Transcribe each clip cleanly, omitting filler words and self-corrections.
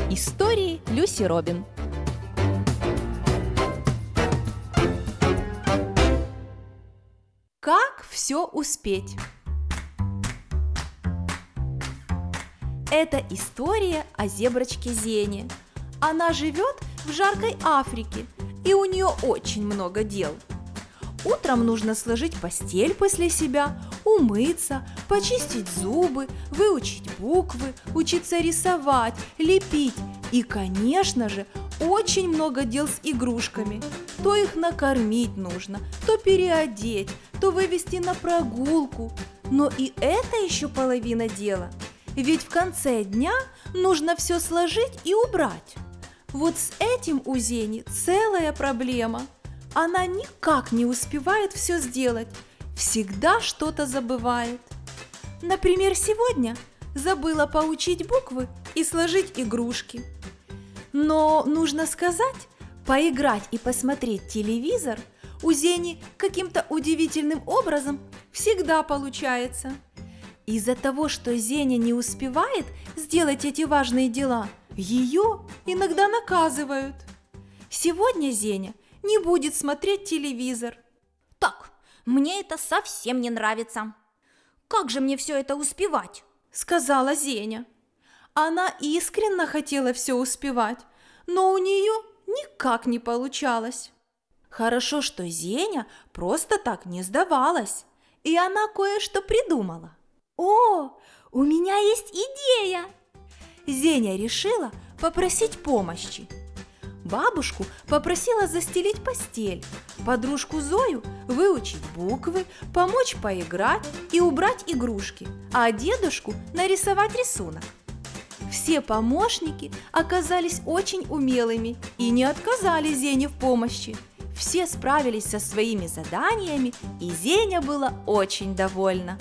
Истории Люси Робин. Как все успеть? Это история о зеброчке Зене. Она живет в жаркой Африке, и у нее очень много дел. Утром нужно сложить постель после себя, умыться, почистить зубы, выучить буквы, учиться рисовать, лепить и, конечно же, очень много дел с игрушками. То их накормить нужно, то переодеть, то вывести на прогулку. Но и это еще половина дела. Ведь в конце дня нужно все сложить и убрать. Вот с этим у Зени целая проблема. Она никак не успевает все сделать, всегда что-то забывает. Например, сегодня забыла поучить буквы и сложить игрушки. Но нужно сказать, поиграть и посмотреть телевизор у Зени каким-то удивительным образом всегда получается. Из-за того, что Зеня не успевает сделать эти важные дела, ее иногда наказывают. Сегодня Зеня не будет смотреть телевизор. Так, мне это совсем не нравится. Как же мне все это успевать? Сказала Зеня. Она искренне хотела все успевать, но у нее никак не получалось. Хорошо, что Зеня просто так не сдавалась, и она кое-что придумала. О, у меня есть идея! Зеня решила попросить помощи. Бабушку попросила застелить постель, подружку Зою выучить буквы, помочь поиграть и убрать игрушки, а дедушку нарисовать рисунок. Все помощники оказались очень умелыми и не отказали Зене в помощи. Все справились со своими заданиями, и Зеня была очень довольна.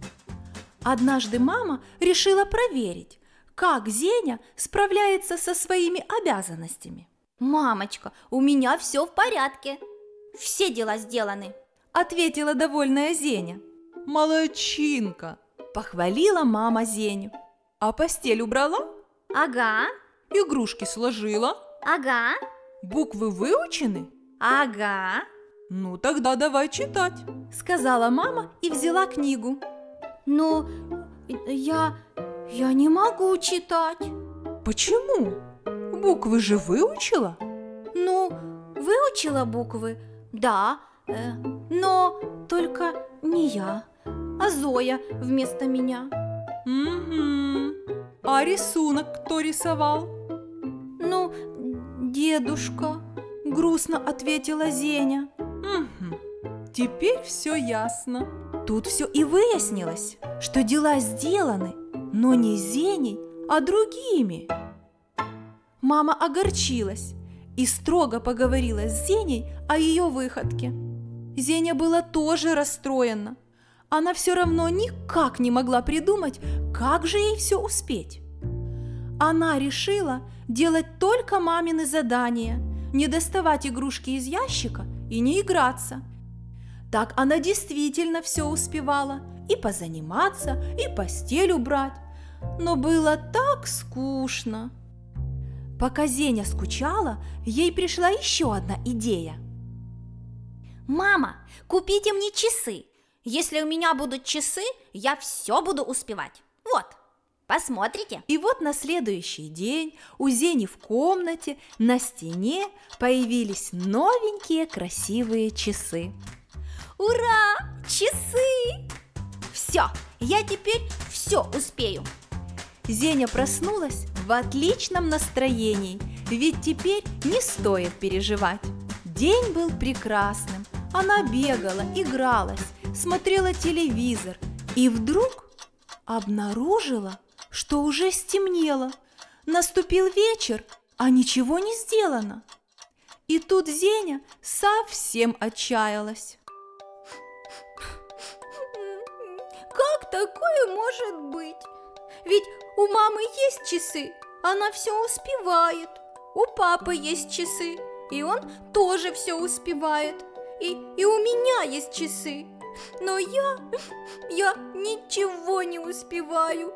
Однажды мама решила проверить, как Зеня справляется со своими обязанностями. Мамочка, у меня все в порядке. Все дела сделаны, ответила довольная Зеня. Молодчинка, похвалила мама Зеню. А постель убрала? Ага. Игрушки сложила? Ага. Буквы выучены? Ага. Ну тогда давай читать, сказала мама и взяла книгу. Но я не могу читать. Почему? Буквы же выучила? Ну, выучила буквы, да, но только не я, а Зоя вместо меня. Угу. А рисунок кто рисовал? Ну, дедушка, грустно ответила Зеня. Угу. Теперь все ясно. Тут все и выяснилось, что дела сделаны, но не Зеней, а другими. Мама огорчилась и строго поговорила с Зеней о ее выходке. Зеня была тоже расстроена. Она все равно никак не могла придумать, как же ей все успеть. Она решила делать только мамины задания, не доставать игрушки из ящика и не играться. Так она действительно все успевала и позаниматься, и постель убрать. Но было так скучно. Пока Зеня скучала, ей пришла еще одна идея. Мама, купите мне часы. Если у меня будут часы, я все буду успевать. Вот, посмотрите. И вот на следующий день у Зени в комнате на стене появились новенькие красивые часы. Ура! Часы! Все, я теперь все успею. Зеня проснулась в отличном настроении, ведь теперь не стоит переживать. День был прекрасным. Она бегала, игралась, смотрела телевизор и вдруг обнаружила, что уже стемнело. Наступил вечер, а ничего не сделано. И тут Зеня совсем отчаялась. Как такое может быть? Ведь у мамы есть часы, она все успевает. У папы есть часы, и он тоже все успевает. И у меня есть часы, но я ничего не успеваю.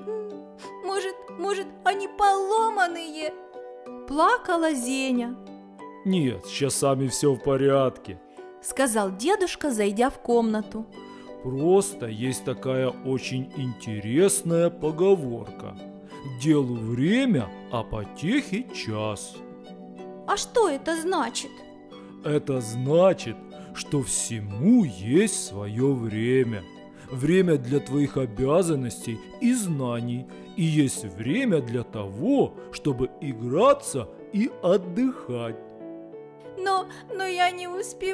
Может, они поломанные? Плакала Зеня. Нет, с часами все в порядке. Сказал дедушка, зайдя в комнату. Просто есть такая очень интересная поговорка. Делу время, а потехе час. А что это значит? Это значит, что всему есть свое время. Время для твоих обязанностей и знаний. И есть время для того, чтобы играться и отдыхать. Но я не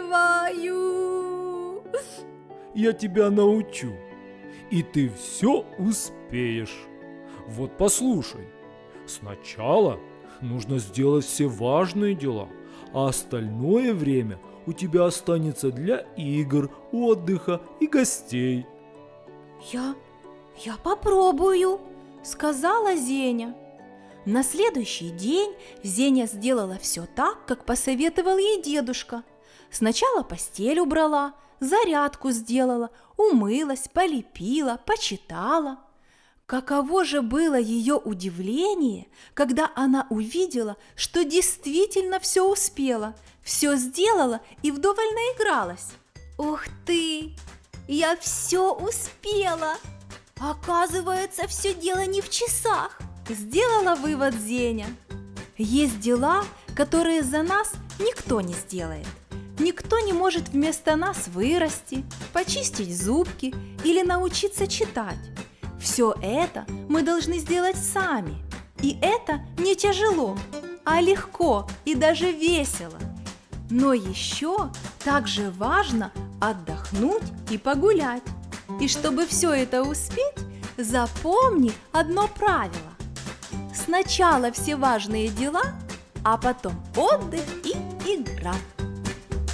успеваю. Я тебя научу, и ты все успеешь. Вот послушай, сначала нужно сделать все важные дела, а остальное время у тебя останется для игр, отдыха и гостей. Я попробую, сказала Зеня. На следующий день Зеня сделала все так, как посоветовал ей дедушка. Сначала постель убрала, зарядку сделала, умылась, полепила, почитала. Каково же было ее удивление, когда она увидела, что действительно все успела, все сделала и вдоволь наигралась. Ух ты! Я все успела! Оказывается, все дело не в часах. Сделала вывод Зеня. Есть дела, которые за нас никто не сделает. Никто не может вместо нас вырасти, почистить зубки или научиться читать. Все это мы должны сделать сами. И это не тяжело, а легко и даже весело. Но еще также важно отдохнуть и погулять. И чтобы все это успеть, запомни одно правило. Сначала все важные дела, а потом отдых и игра.